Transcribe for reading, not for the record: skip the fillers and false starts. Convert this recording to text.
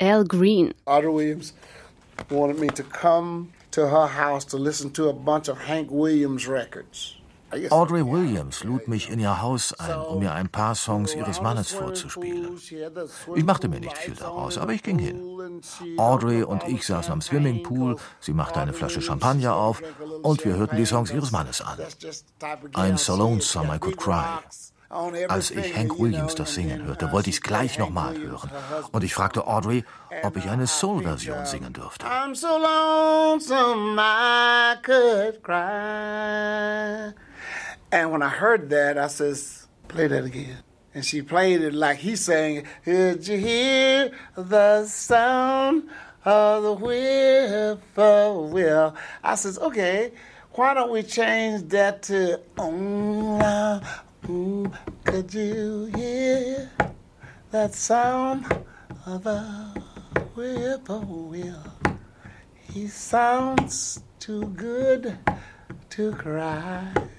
Al Green. Audrey Williams wanted me to come to her house to listen to a bunch of Hank Williams records. Audrey Williams lud mich in ihr Haus ein, um mir ein paar Songs ihres Mannes vorzuspielen. Ich machte mir nicht viel daraus, aber ich ging hin. Audrey und ich saßen am Swimmingpool, sie machte eine Flasche Champagner auf und wir hörten die Songs ihres Mannes an. I'm so lonesome I could cry. Als ich Hank Williams das singen hörte, wollte ich es gleich nochmal hören. Und ich fragte Audrey, ob ich eine Soul-Version singen dürfte. I'm so lonesome I could cry. And when I heard that, I says, play that again. And she played it like he sang, did you hear the sound of the whippoorwill? I says, okay, why don't we change that to, could you hear that sound of a whippoorwill? He sounds too good to cry.